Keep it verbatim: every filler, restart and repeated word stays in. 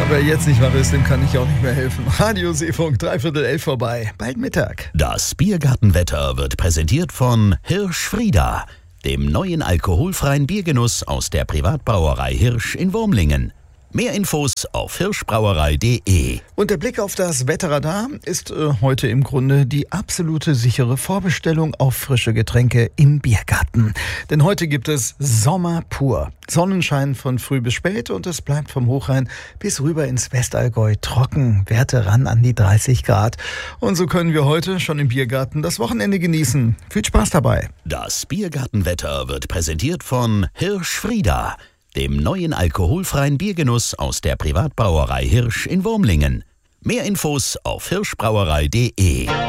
wer jetzt nicht wach ist, dem kann ich auch nicht mehr helfen. Radio Seefunk, dreiviertel elf vorbei. Bald Mittag. Das Biergartenwetter wird präsentiert von Hirsch Frieda, dem neuen alkoholfreien Biergenuss aus der Privatbrauerei Hirsch in Wurmlingen. Mehr Infos auf hirschbrauerei punkt de. Und der Blick auf das Wetterradar ist äh, heute im Grunde die absolute sichere Vorbestellung auf frische Getränke im Biergarten. Denn heute gibt es Sommer pur. Sonnenschein von früh bis spät und es bleibt vom Hochrhein bis rüber ins Westallgäu trocken. Werte ran an die dreißig Grad. Und so können wir heute schon im Biergarten das Wochenende genießen. Viel Spaß dabei. Das Biergartenwetter wird präsentiert von Hirsch Frieda, dem neuen alkoholfreien Biergenuss aus der Privatbrauerei Hirsch in Wurmlingen. Mehr Infos auf hirschbrauerei punkt de.